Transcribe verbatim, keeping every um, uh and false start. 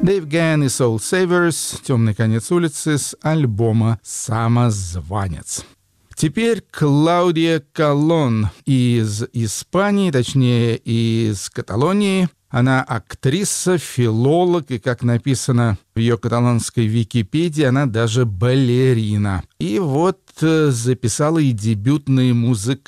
Дэйв Ганн и Soul Savers, «Темный конец улицы» с альбома «Самозванец». Теперь Клаудия Колон из Испании, точнее из Каталонии. Она актриса, филолог, и, как написано в ее каталонской Википедии, она даже балерина. И вот записала и дебютный музыкальный